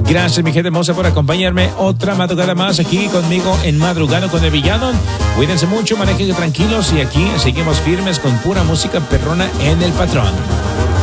Gracias, mi gente hermosa, por acompañarme otra madrugada más aquí conmigo en Madrugando con el Villano. Cuídense mucho, manejen tranquilos y aquí seguimos firmes con pura música perrona en el patrón.